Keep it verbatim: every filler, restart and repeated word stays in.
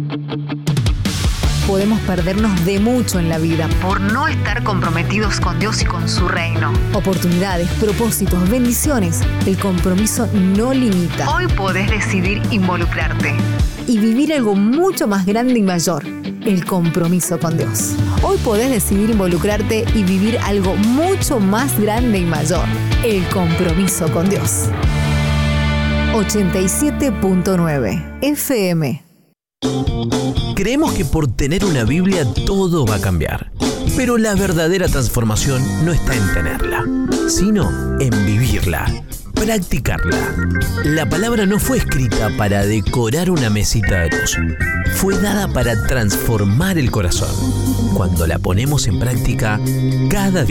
Podemos perdernos de mucho en la vida por no estar comprometidos con Dios y con su reino. Oportunidades, propósitos, bendiciones. El compromiso no limita. Hoy podés decidir involucrarte y vivir algo mucho más grande y mayor. El compromiso con Dios. Hoy podés decidir involucrarte y vivir algo mucho más grande y mayor. El compromiso con Dios. ochenta y siete punto nueve F M. Creemos que por tener una Biblia todo va a cambiar, pero la verdadera transformación no está en tenerla, sino en vivirla, practicarla. La palabra no fue escrita para decorar una mesita de luz, fue dada para transformar el corazón. Cuando la ponemos en práctica cada día,